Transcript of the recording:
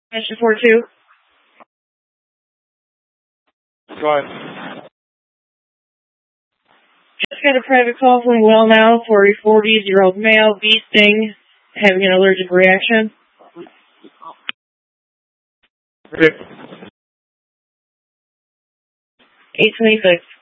Mission 42. Go ahead. Just got a private call from Well Now for a 40-year-old male bee sting having an allergic reaction. Okay. 826.